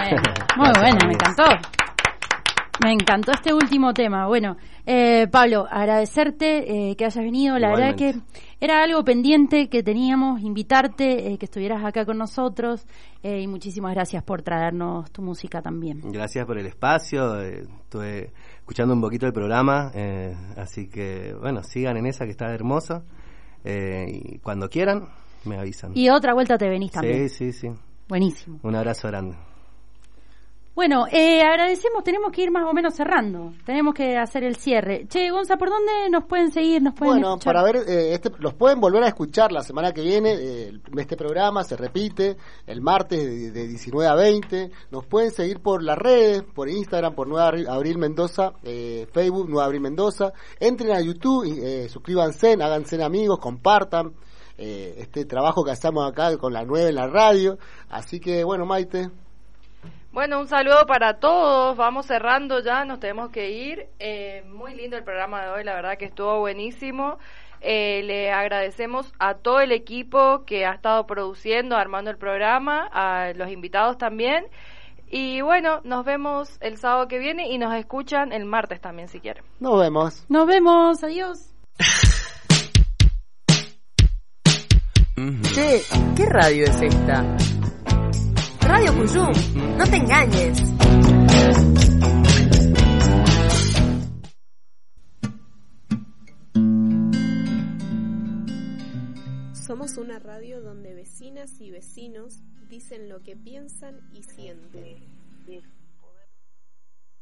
Muy bueno, me encantó. Me encantó este último tema. Bueno, Pablo, agradecerte que hayas venido. La verdad que era algo pendiente que teníamos, invitarte, que estuvieras acá con nosotros, y muchísimas gracias por traernos tu música también. Gracias por el espacio. Estuve escuchando un poquito el programa, así que, bueno, sigan en esa que está hermosa. Y cuando quieran, me avisan. Y otra vuelta te venís también. Sí. Buenísimo. Un abrazo grande. Bueno, agradecemos, tenemos que ir más o menos cerrando, tenemos que hacer el cierre. Che, Gonza, ¿por dónde nos pueden seguir? ¿Nos pueden escuchar? Para ver, los pueden volver a escuchar la semana que viene. Este programa se repite el martes de 19 a 20. Nos pueden seguir por las redes, por Instagram, por Nueva Abril Mendoza, Facebook, Nueva Abril Mendoza. Entren a YouTube, suscríbanse, háganse amigos, compartan este trabajo que hacemos acá con la 9 en la radio. Así que, bueno, Maite. Bueno, un saludo para todos, vamos cerrando ya, nos tenemos que ir. Muy lindo el programa de hoy, la verdad que estuvo buenísimo. Le agradecemos a todo el equipo que ha estado produciendo, armando el programa, a los invitados también. Y bueno, nos vemos el sábado que viene y nos escuchan el martes también si quieren. Nos vemos. Nos vemos, adiós. Che, ¿qué radio es esta? Radio Cuyum, no te engañes. Somos una radio donde vecinas y vecinos dicen lo que piensan y sienten.